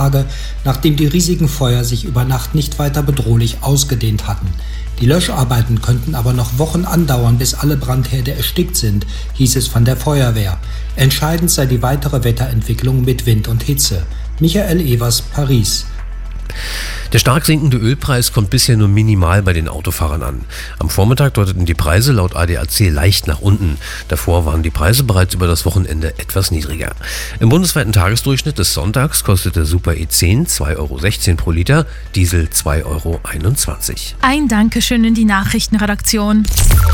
Tage, nachdem die riesigen Feuer sich über Nacht nicht weiter bedrohlich ausgedehnt hatten. Die Löscharbeiten könnten aber noch Wochen andauern, bis alle Brandherde erstickt sind, hieß es von der Feuerwehr. Entscheidend sei die weitere Wetterentwicklung mit Wind und Hitze. Michael Evers, Paris. Der stark sinkende Ölpreis kommt bisher nur minimal bei den Autofahrern an. Am Vormittag deuteten die Preise laut ADAC leicht nach unten. Davor waren die Preise bereits über das Wochenende etwas niedriger. Im bundesweiten Tagesdurchschnitt des Sonntags kostete Super E10 2,16 € pro Liter, Diesel 2,21 €. Ein Dankeschön in die Nachrichtenredaktion.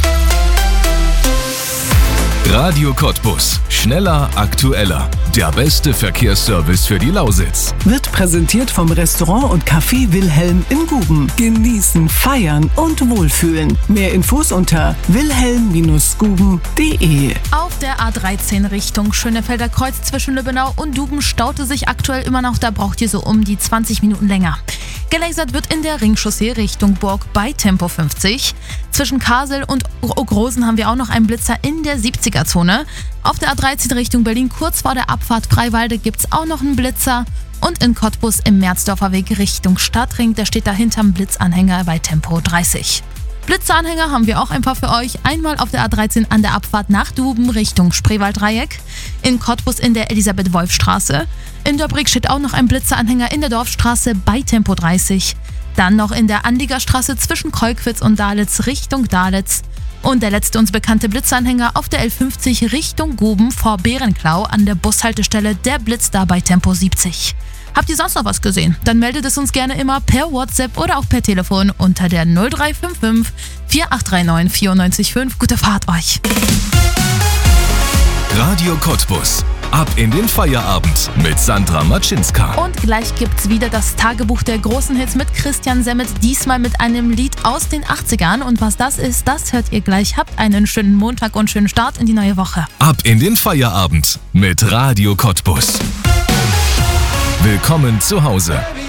Radio Cottbus. Schneller, aktueller. Der beste Verkehrsservice für die Lausitz. Wird präsentiert vom Restaurant und Café Wilhelm in Guben. Genießen, feiern und wohlfühlen. Mehr Infos unter wilhelm-guben.de. Auf der A13 Richtung Schönefelder Kreuz zwischen Lübbenau und Duben staute sich aktuell immer noch, da braucht ihr so um die 20 Minuten länger. Gelasert wird in der Ringchaussee Richtung Burg bei Tempo 50. Zwischen Kassel und Großen haben wir auch noch einen Blitzer in der 70er-Zone. Auf der A13 Richtung Berlin kurz vor der Abfahrt Freiwalde gibt es auch noch einen Blitzer. Und in Cottbus im Merzdorfer Weg Richtung Stadtring, der steht da hinterm Blitzanhänger bei Tempo 30. Blitzeranhänger haben wir auch ein paar für euch. Einmal auf der A13 an der Abfahrt nach Duben Richtung Spreewalddreieck. In Cottbus in der Elisabeth-Wolf-Straße. In Döbrig steht auch noch ein Blitzeranhänger in der Dorfstraße bei Tempo 30. Dann noch in der Anliegerstraße zwischen Kolkwitz und Dahletz Richtung Dahletz. Und der letzte uns bekannte Blitzanhänger auf der L50 Richtung Guben vor Bärenklau an der Bushaltestelle, der blitzt da bei Tempo 70. Habt ihr sonst noch was gesehen? Dann meldet es uns gerne immer per WhatsApp oder auch per Telefon unter der 0355 4839 945. Gute Fahrt euch! Radio Cottbus. Ab in den Feierabend mit Sandra Matschinska. Und gleich gibt's wieder das Tagebuch der großen Hits mit Christian Semmet, diesmal mit einem Lied aus den 80ern. Und was das ist, das hört ihr gleich. Habt einen schönen Montag und schönen Start in die neue Woche. Ab in den Feierabend mit Radio Cottbus. Willkommen zu Hause.